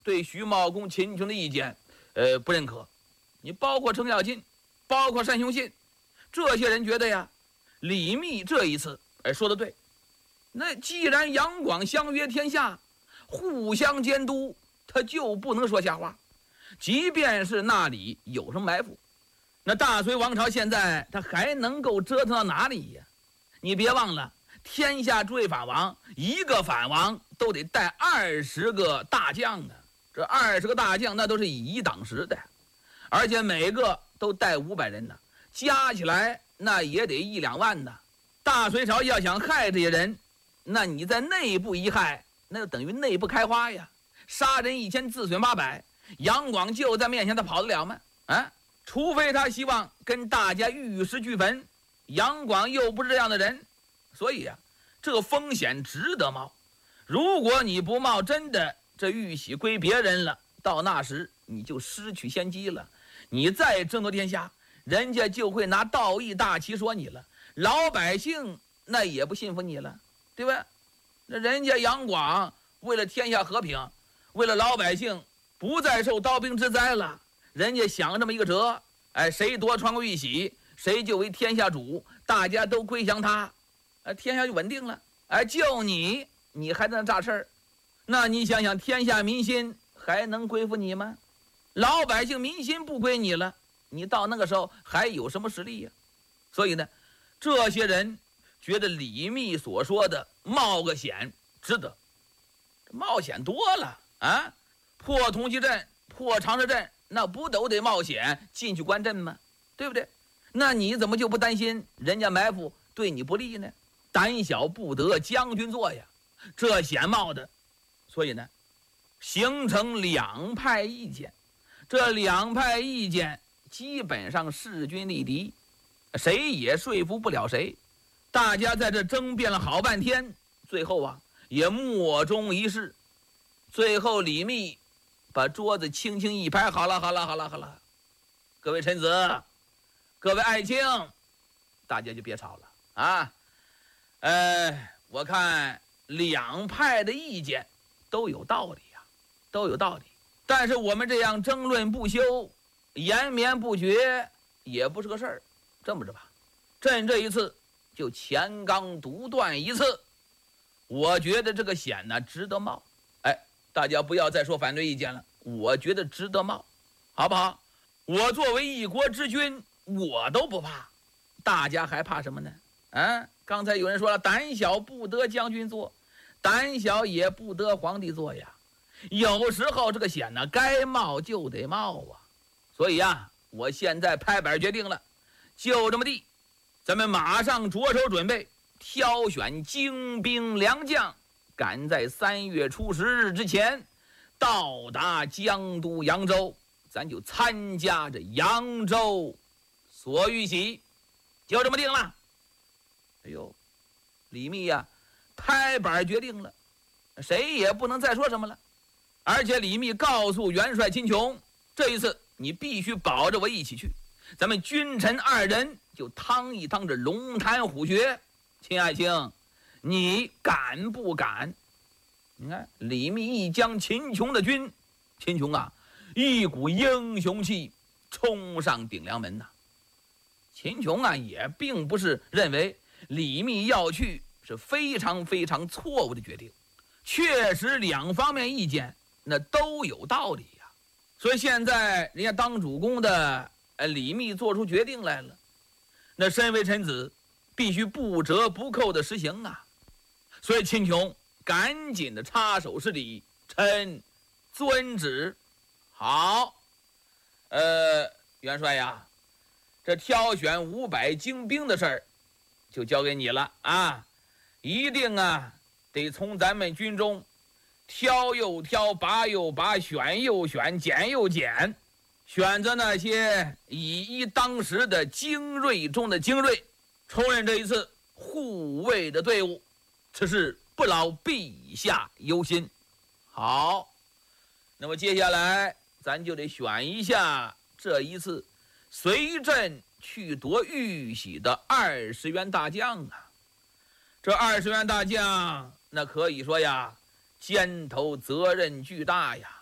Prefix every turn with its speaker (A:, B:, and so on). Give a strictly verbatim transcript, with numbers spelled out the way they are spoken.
A: 对徐茂公、秦琼的意见，呃，不认可。你包括程咬金，包括单雄信，这些人觉得呀，李密这一次，哎，说的对。那既然杨广相约天下，互相监督，他就不能说瞎话。即便是那里有什么埋伏，那大隋王朝现在他还能够折腾到哪里呀？你别忘了，天下诸位法王，一个法王都得带二十个大将的，这二十个大将那都是以一当十的，而且每个都带五百人呢，加起来那也得一两万呢。大隋朝要想害这些人，那你在内部一害，那就等于内部开花呀，杀人一千，自损八百。杨广就在面前，他跑得了吗？啊，除非他希望跟大家玉石俱焚。杨广又不是这样的人，所以啊，这个风险值得冒。如果你不冒，真的这玉玺归别人了，到那时你就失去先机了。你再争夺天下，人家就会拿道义大旗说你了，老百姓那也不信服你了，对吧？那人家杨广为了天下和平，为了老百姓不再受刀兵之灾了，人家想这么一个辙，哎，谁多穿过玉玺，谁就为天下主，大家都归降他，哎，天下就稳定了。哎，就你，你还在那炸事儿，那你想想，天下民心还能归附你吗？老百姓民心不归你了，你到那个时候还有什么实力呀？所以呢，这些人觉得李密所说的冒个险值得，冒险多了啊！破同济镇、破长沙镇，那不都得冒险进去关镇吗？对不对？那你怎么就不担心人家埋伏对你不利呢？胆小不得将军做呀，这险冒的。所以呢，形成两派意见，这两派意见基本上势均力敌，谁也说服不了谁。大家在这争辩了好半天，最后啊也莫衷一是。最后李密把桌子轻轻一拍，好了好了好了好了，各位臣子，各位爱卿，大家就别吵了啊！呃，我看两派的意见都有道理呀、啊，都有道理。但是我们这样争论不休，延绵不绝，也不是个事儿。这么着吧，朕这一次就乾纲独断一次，我觉得这个险呢值得冒。哎，大家不要再说反对意见了，我觉得值得冒，好不好？我作为一国之君，我都不怕，大家还怕什么呢？啊，刚才有人说了，胆小不得将军做，胆小也不得皇帝做呀。有时候这个险呢，该冒就得冒啊。所以啊，我现在拍板决定了，就这么地，咱们马上着手准备，挑选精兵良将，赶在三月初十日之前到达江都扬州，咱就参加这扬州索玉玺，就这么定了。哎呦，李密呀、啊，拍板决定了，谁也不能再说什么了。而且李密告诉元帅秦琼，这一次你必须保着我一起去，咱们君臣二人就趟一趟这龙潭虎穴。秦爱卿，你敢不敢？你看李密一将秦琼的军，秦琼啊，一股英雄气冲上顶梁门呐、啊。秦琼啊，也并不是认为李密要去是非常非常错误的决定，确实两方面意见那都有道理呀、啊。所以现在人家当主公的呃李密做出决定来了，那身为臣子必须不折不扣的实行啊。所以秦琼赶紧的插手施礼，臣遵旨。好，呃，元帅呀，这挑选五百精兵的事儿就交给你了啊！一定啊，得从咱们军中挑又挑，拔又拔，选又选，拣又拣，选择那些以一当十的精锐中的精锐，充任这一次护卫的队伍。此事不劳陛下忧心。好，那么接下来咱就得选一下这一次随朕去夺玉玺的二十员大将啊。这二十员大将那可以说呀，肩头责任巨大呀。